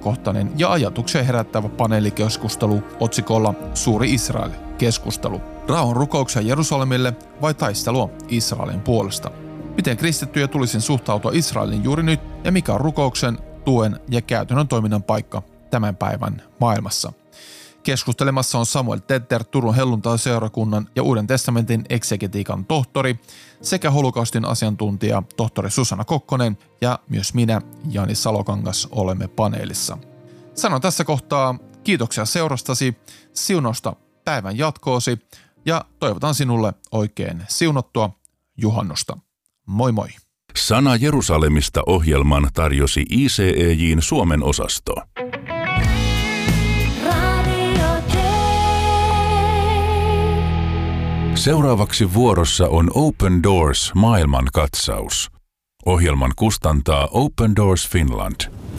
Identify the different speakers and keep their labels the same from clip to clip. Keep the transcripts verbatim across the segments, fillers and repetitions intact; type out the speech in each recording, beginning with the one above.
Speaker 1: ajankohtainen ja ajatuksia herättävä paneelikeskustelu otsikolla Suuri Israel-keskustelu. Rauhan rukouksia Jerusalemille vai taistelua Israelin puolesta? Miten kristittyjä tulisi suhtautua Israelin juuri nyt ja mikä on rukouksen, tuen ja käytännön toiminnan paikka tämän päivän maailmassa? Keskustelemassa on Samuel Tetter, Turun helluntai-seurakunnan ja Uuden testamentin eksegetiikan tohtori sekä holokaustin asiantuntija tohtori Susanna Kokkonen ja myös minä, Jani Salokangas, olemme paneelissa. Sanon tässä kohtaa kiitoksia seurastasi, siunausta päivän jatkoosi ja toivotan sinulle oikein siunattua juhannusta. Moi moi!
Speaker 2: Sana Jerusalemista -ohjelman tarjosi I C E J:n Suomen osasto. Seuraavaksi vuorossa on Open Doors maailmankatsaus. Ohjelman kustantaa Open Doors Finland.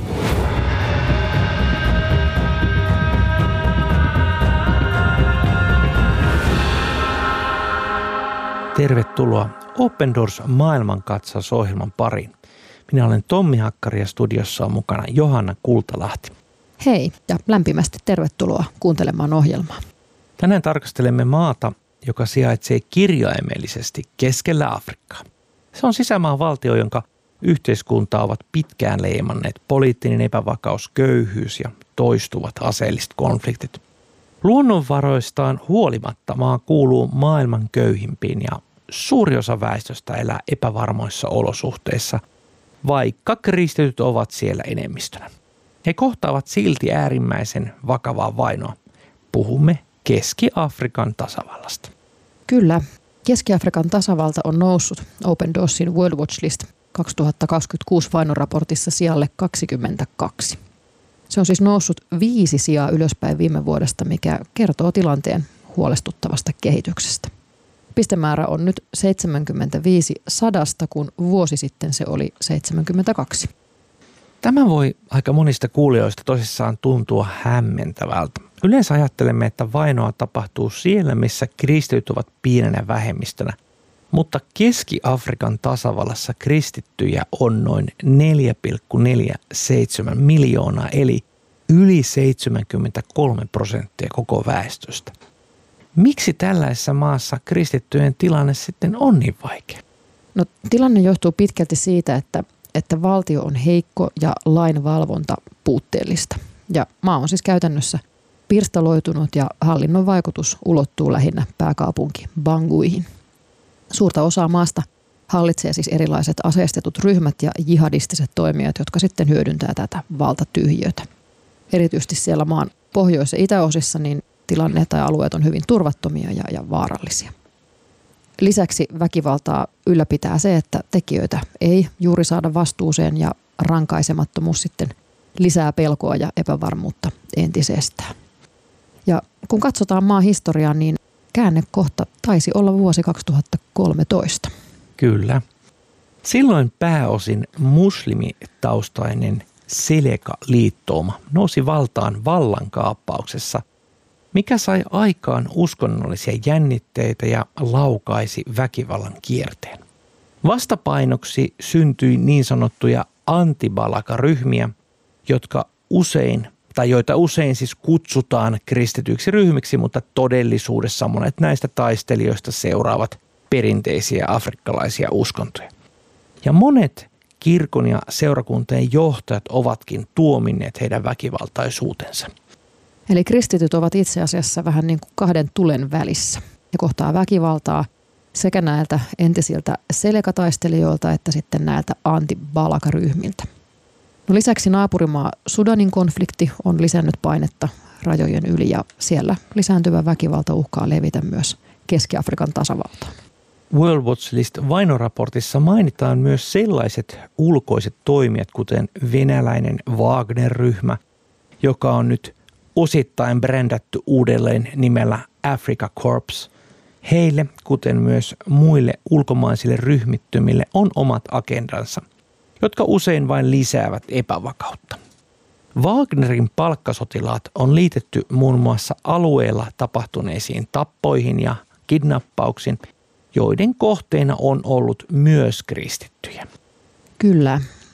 Speaker 3: Tervetuloa Open Doors maailmankatsausohjelman pariin. Minä olen Tommi Hakkari ja studiossa on mukana Johanna Kultalahti.
Speaker 4: Hei ja lämpimästi tervetuloa kuuntelemaan ohjelmaa.
Speaker 3: Tänään tarkastelemme maata, joka sijaitsee kirjaimellisesti keskellä Afrikkaa. Se on sisämaan valtio, jonka yhteiskuntaa ovat pitkään leimanneet poliittinen epävakaus, köyhyys ja toistuvat aseelliset konfliktit. Luonnonvaroistaan huolimatta maa kuuluu maailman köyhimpiin ja suuri osa väestöstä elää epävarmoissa olosuhteissa, vaikka kristityt ovat siellä enemmistönä. He kohtaavat silti äärimmäisen vakavaa vainoa. Puhumme Keski-Afrikan tasavallasta.
Speaker 4: Kyllä, Keski-Afrikan tasavalta on noussut Open Doorsin World Watch List kaksituhattakaksikymmentäkuusi vainoraportissa sijalle kaksikymmentäkaksi. Se on siis noussut viisi sijaa ylöspäin viime vuodesta, mikä kertoo tilanteen huolestuttavasta kehityksestä. Pistemäärä on nyt seitsemänkymmentäviisi sadasta, kun vuosi sitten se oli seitsemänkymmentäkaksi.
Speaker 3: Tämä voi aika monista kuulijoista tosissaan tuntua hämmentävältä. Yleensä ajattelemme, että vainoa tapahtuu siellä, missä kristityt ovat pienenä vähemmistönä. Mutta Keski-Afrikan tasavallassa kristittyjä on noin neljä pilkku neljäkymmentäseitsemän miljoonaa, eli yli seitsemänkymmentäkolme prosenttia koko väestöstä. Miksi tällaisessa maassa kristittyjen tilanne sitten on niin vaikea?
Speaker 4: No, tilanne johtuu pitkälti siitä, että, että valtio on heikko ja lainvalvonta puutteellista. Ja maa on siis käytännössä pirstaloitunut ja hallinnon vaikutus ulottuu lähinnä pääkaupunki Banguihin. Suurta osaa maasta hallitsee siis erilaiset aseistetut ryhmät ja jihadistiset toimijat, jotka sitten hyödyntää tätä valtatyhjiötä. Erityisesti siellä maan pohjois- ja itäosissa niin tilanne tai alueet on hyvin turvattomia ja, ja vaarallisia. Lisäksi väkivaltaa ylläpitää se, että tekijöitä ei juuri saada vastuuseen ja rankaisemattomuus sitten lisää pelkoa ja epävarmuutta entisestään. Ja kun katsotaan maan historiaa, niin käännekohta taisi olla vuosi kaksituhattakolmetoista.
Speaker 3: Kyllä. Silloin pääosin muslimitaustainen Seleka-liittouma nousi valtaan vallankaappauksessa, mikä sai aikaan uskonnollisia jännitteitä ja laukaisi väkivallan kierteen. Vastapainoksi syntyi niin sanottuja antibalaka-ryhmiä, jotka usein tai joita usein siis kutsutaan kristityiksi ryhmiksi, mutta todellisuudessa monet näistä taistelijoista seuraavat perinteisiä afrikkalaisia uskontoja. Ja monet kirkon ja seurakuntien johtajat ovatkin tuominneet heidän väkivaltaisuutensa.
Speaker 4: Eli kristityt ovat itse asiassa vähän niin kuin kahden tulen välissä. He kohtaa väkivaltaa sekä näiltä entisiltä selekataistelijoilta että sitten näiltä antibalaka-ryhmiltä. No lisäksi naapurimaa Sudanin konflikti on lisännyt painetta rajojen yli ja siellä lisääntyvä väkivalta uhkaa levitä myös Keski-Afrikan tasavaltaan.
Speaker 3: World Watch List -vainoraportissa mainitaan myös sellaiset ulkoiset toimijat, kuten venäläinen Wagner-ryhmä, joka on nyt osittain brändätty uudelleen nimellä Africa Corps. Heille, kuten myös muille ulkomaisille ryhmittymille, on omat agendansa, jotka usein vain lisäävät epävakautta. Wagnerin palkkasotilaat on liitetty muun muassa alueella tapahtuneisiin tappoihin ja kidnappauksiin, joiden kohteena on ollut myös kristittyjä.
Speaker 4: Kyllä.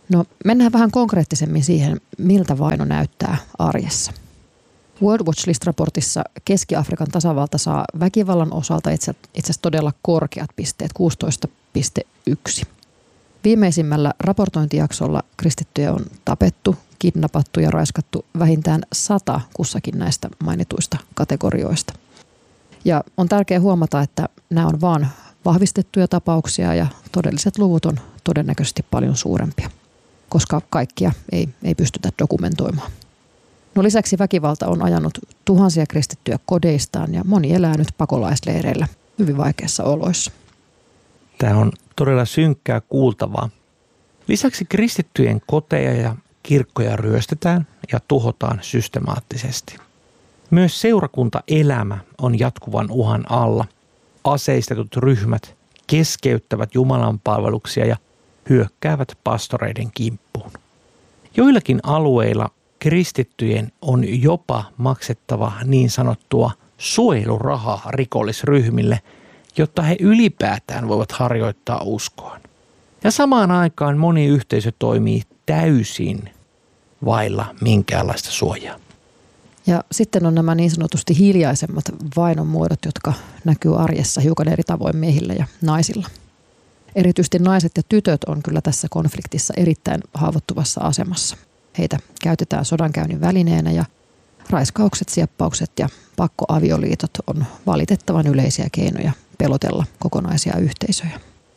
Speaker 4: No mennään vähän konkreettisemmin siihen, miltä vaino näyttää arjessa. World Watch List-raportissa Keski-Afrikan tasavalta saa väkivallan osalta itse asiassa todella korkeat pisteet, kuusitoista pilkku yksi. Viimeisimmällä raportointijaksolla kristittyjä on tapettu, kidnappattu ja raiskattu vähintään sata kussakin näistä mainituista kategorioista. Ja on tärkeää huomata, että nämä on vain vahvistettuja tapauksia ja todelliset luvut on todennäköisesti paljon suurempia, koska kaikkia ei, ei pystytä dokumentoimaan. No lisäksi väkivalta on ajanut tuhansia kristittyjä kodeistaan ja moni elää nyt pakolaisleireillä hyvin vaikeissa oloissa.
Speaker 3: Tämä on todella synkkää kuultavaa. Lisäksi kristittyjen koteja ja kirkkoja ryöstetään ja tuhotaan systemaattisesti. Myös seurakuntaelämä on jatkuvan uhan alla. Aseistetut ryhmät keskeyttävät Jumalan palveluksia ja hyökkäävät pastoreiden kimppuun. Joillakin alueilla kristittyjen on jopa maksettava niin sanottua suojelurahaa rikollisryhmille, jotta he ylipäätään voivat harjoittaa uskoaan. Ja samaan aikaan moni yhteisö toimii täysin vailla minkäänlaista suojaa.
Speaker 4: Ja sitten on nämä niin sanotusti hiljaisemmat vainon muodot, jotka näkyy arjessa hiukan eri tavoin miehillä ja naisilla. Erityisesti naiset ja tytöt on kyllä tässä konfliktissa erittäin haavoittuvassa asemassa. Heitä käytetään sodankäynnin välineenä ja raiskaukset, sieppaukset ja pakkoavioliitot on valitettavan yleisiä keinoja pelotella kokonaisia yhteisöjä.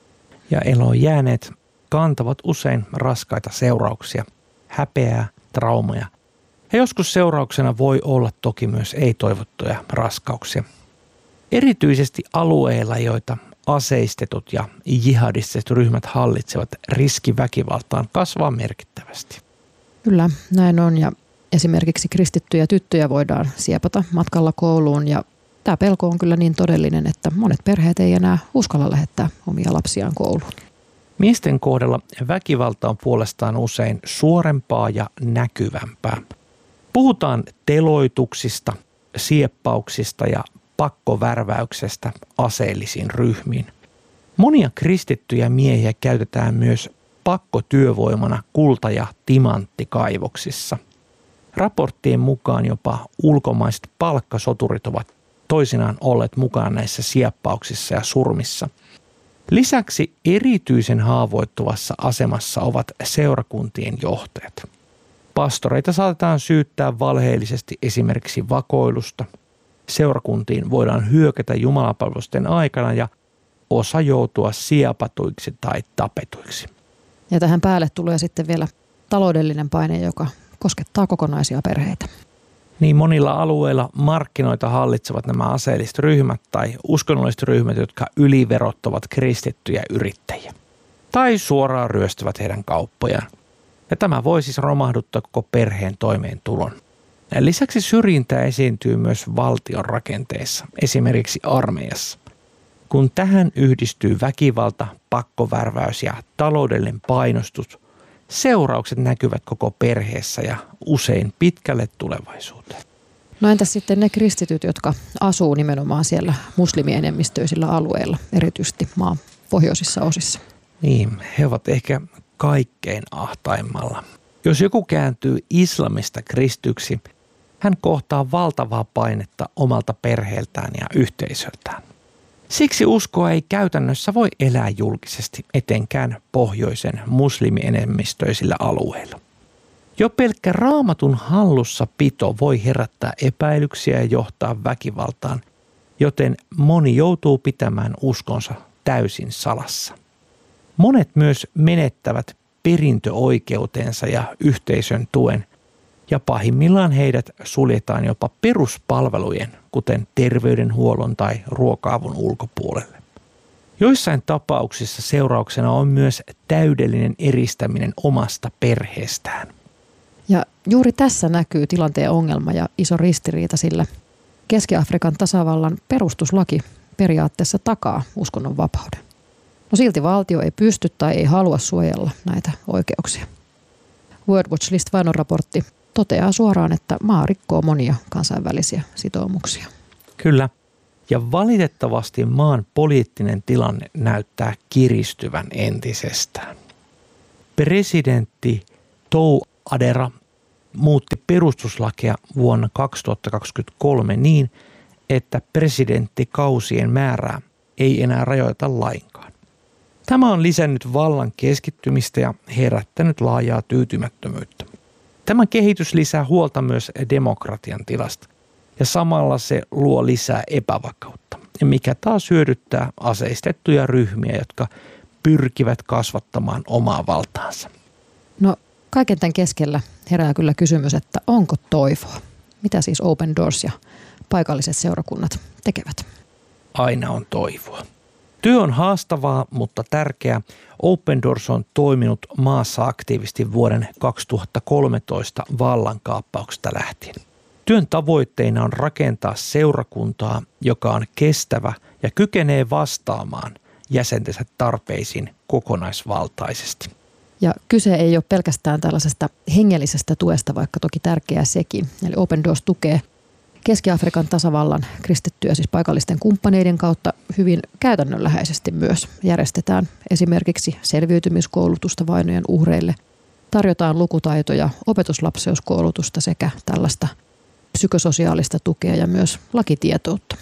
Speaker 3: Ja eloon jääneet kantavat usein raskaita seurauksia, häpeää, traumaja. Ja joskus seurauksena voi olla toki myös ei-toivottuja raskauksia. Erityisesti alueilla, joita aseistetut ja jihadistiset ryhmät hallitsevat, riski väkivaltaan kasvaa merkittävästi.
Speaker 4: Kyllä, näin on ja esimerkiksi kristittyjä tyttöjä voidaan siepata matkalla kouluun ja tämä pelko on kyllä niin todellinen, että monet perheet ei enää uskalla lähettää omia lapsiaan kouluun.
Speaker 3: Miesten kohdalla väkivalta on puolestaan usein suorempaa ja näkyvämpää. Puhutaan teloituksista, sieppauksista ja pakkovärväyksestä aseellisiin ryhmiin. Monia kristittyjä miehiä käytetään myös pakkotyövoimana kulta- ja timanttikaivoksissa. Raporttien mukaan jopa ulkomaiset palkkasoturit ovat toisinaan olleet mukana näissä sieppauksissa ja surmissa. Lisäksi erityisen haavoittuvassa asemassa ovat seurakuntien johtajat. Pastoreita saatetaan syyttää valheellisesti esimerkiksi vakoilusta. Seurakuntiin voidaan hyökätä jumalapalvelusten aikana ja osa joutua siepatuiksi tai tapetuiksi.
Speaker 4: Ja tähän päälle tulee sitten vielä taloudellinen paine, joka koskettaa kokonaisia perheitä.
Speaker 3: Niin monilla alueilla markkinoita hallitsevat nämä aseelliset ryhmät tai uskonnolliset ryhmät, jotka yliverottavat kristittyjä yrittäjiä. Tai suoraan ryöstävät heidän kauppojaan. Ja tämä voi siis romahduttaa koko perheen toimeentulon. Ja lisäksi syrjintää esiintyy myös valtion rakenteissa, esimerkiksi armeijassa. Kun tähän yhdistyy väkivalta, pakkovärväys ja taloudellinen painostus, seuraukset näkyvät koko perheessä ja usein pitkälle tulevaisuuteen.
Speaker 4: No entäs sitten ne kristityt, jotka asuu nimenomaan siellä muslimienemmistöisillä alueilla, erityisesti maan pohjoisissa osissa?
Speaker 3: Niin, he ovat ehkä kaikkein ahtaimmalla. Jos joku kääntyy islamista kristyksi, hän kohtaa valtavaa painetta omalta perheeltään ja yhteisöltään. Siksi uskoa ei käytännössä voi elää julkisesti, etenkään pohjoisen muslimienemmistöisillä alueilla. Jo pelkkä raamatun hallussa pito voi herättää epäilyksiä ja johtaa väkivaltaan, joten moni joutuu pitämään uskonsa täysin salassa. Monet myös menettävät perintöoikeutensa ja yhteisön tuen, ja pahimmillaan heidät suljetaan jopa peruspalvelujen, kuten terveydenhuollon tai ruoka-avun ulkopuolelle. Joissain tapauksissa seurauksena on myös täydellinen eristäminen omasta perheestään.
Speaker 4: Ja juuri tässä näkyy tilanteen ongelma ja iso ristiriita, sillä Keski-Afrikan tasavallan perustuslaki periaatteessa takaa uskonnonvapauden. No silti valtio ei pysty tai ei halua suojella näitä oikeuksia. World Watch List -vainoraportti toteaa suoraan, että maa rikkoo monia kansainvälisiä sitoumuksia.
Speaker 3: Kyllä, ja valitettavasti maan poliittinen tilanne näyttää kiristyvän entisestään. Presidentti Touadera muutti perustuslakia vuonna kaksituhattakaksikymmentäkolme niin, että presidenttikausien määrää ei enää rajoita lainkaan. Tämä on lisännyt vallan keskittymistä ja herättänyt laajaa tyytymättömyyttä. Tämä kehitys lisää huolta myös demokratian tilasta ja samalla se luo lisää epävakautta, mikä taas hyödyttää aseistettuja ryhmiä, jotka pyrkivät kasvattamaan omaa valtaansa.
Speaker 4: No kaiken tämän keskellä herää kyllä kysymys, että onko toivoa? Mitä siis Open Doors ja paikalliset seurakunnat tekevät?
Speaker 3: Aina on toivoa. Työ on haastavaa, mutta tärkeää. Open Doors on toiminut maassa aktiivisesti vuoden kaksituhattakolmetoista vallankaappauksesta lähtien. Työn tavoitteena on rakentaa seurakuntaa, joka on kestävä ja kykenee vastaamaan jäsentensä tarpeisiin kokonaisvaltaisesti.
Speaker 4: Ja kyse ei ole pelkästään tällaisesta hengellisestä tuesta, vaikka toki tärkeää sekin. Eli Open Doors tukee Keski-Afrikan tasavallan kristittyjä siis paikallisten kumppaneiden kautta hyvin käytännönläheisesti myös. Järjestetään esimerkiksi selviytymiskoulutusta vainojen uhreille, tarjotaan lukutaitoja, opetuslapseuskoulutusta sekä tällaista psykososiaalista tukea ja myös lakitietoutta.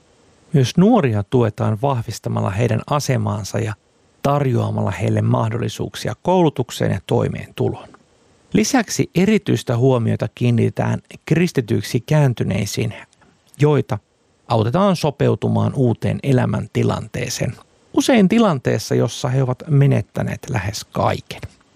Speaker 3: Myös nuoria tuetaan vahvistamalla heidän asemaansa ja tarjoamalla heille mahdollisuuksia koulutukseen ja toimeentuloon. Lisäksi erityistä huomiota kiinnitetään kristityiksi kääntyneisiin, joita autetaan sopeutumaan uuteen elämäntilanteeseen. Usein tilanteessa, jossa he ovat menettäneet lähes kaiken.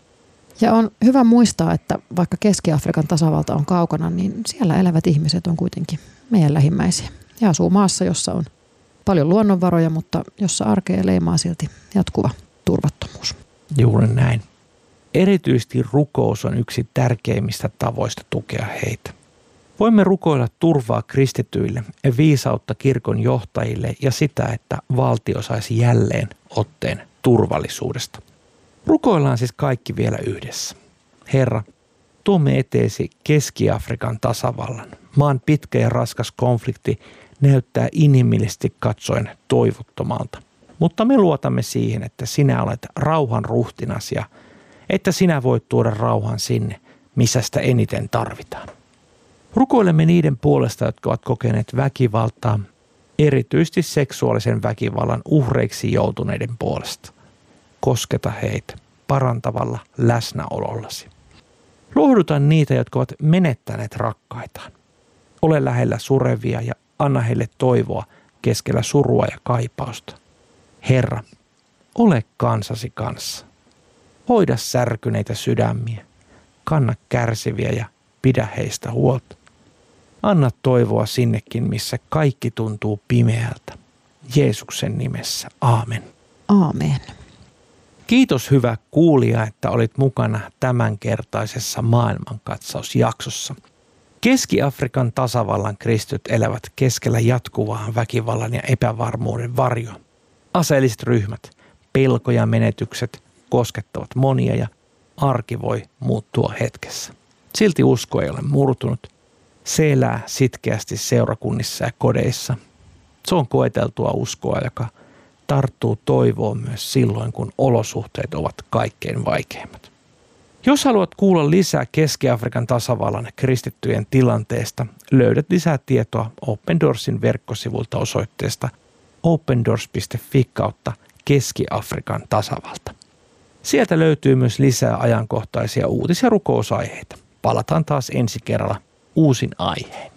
Speaker 4: Ja on hyvä muistaa, että vaikka Keski-Afrikan tasavalta on kaukana, niin siellä elävät ihmiset on kuitenkin meidän lähimmäisiä. Ja asuu maassa, jossa on paljon luonnonvaroja, mutta jossa arkea leimaa silti jatkuva turvattomuus.
Speaker 3: Juuri näin. Erityisesti rukous on yksi tärkeimmistä tavoista tukea heitä. Voimme rukoilla turvaa kristityille ja viisautta kirkon johtajille ja sitä, että valtio saisi jälleen otteen turvallisuudesta. Rukoillaan siis kaikki vielä yhdessä. Herra, tuomme eteesi Keski-Afrikan tasavallan. Maan pitkä ja raskas konflikti näyttää inhimillisesti katsoen toivottomalta. Mutta me luotamme siihen, että sinä olet rauhan ruhtinas ja että sinä voit tuoda rauhan sinne, missä sitä eniten tarvitaan. Rukoilemme niiden puolesta, jotka ovat kokeneet väkivaltaa, erityisesti seksuaalisen väkivallan uhreiksi joutuneiden puolesta. Kosketa heitä parantavalla läsnäolollasi. Lohduta niitä, jotka ovat menettäneet rakkaitaan. Ole lähellä surevia ja anna heille toivoa keskellä surua ja kaipausta. Herra, ole kansasi kanssa. Hoida särkyneitä sydämiä, kanna kärsiviä ja pidä heistä huolta. Anna toivoa sinnekin, missä kaikki tuntuu pimeältä. Jeesuksen nimessä, aamen.
Speaker 4: Aamen.
Speaker 3: Kiitos hyvä kuulija, että olit mukana tämänkertaisessa maailmankatsausjaksossa. Keski-Afrikan tasavallan kristityt elävät keskellä jatkuvaa väkivallan ja epävarmuuden varjoa. Aseelliset ryhmät, pelko ja menetykset koskettavat monia ja arki voi muuttua hetkessä. Silti usko ei ole murtunut. Se elää sitkeästi seurakunnissa ja kodeissa. Se on koeteltua uskoa, joka tarttuu toivoon myös silloin, kun olosuhteet ovat kaikkein vaikeimmat. Jos haluat kuulla lisää Keski-Afrikan tasavallan kristittyjen tilanteesta, löydät lisää tietoa Open Doorsin verkkosivulta osoitteesta opendoors piste fi kautta Keski-Afrikan tasavalta. Sieltä löytyy myös lisää ajankohtaisia uutis- ja rukousaiheita. Palataan taas ensi kerralla uusin aiheen.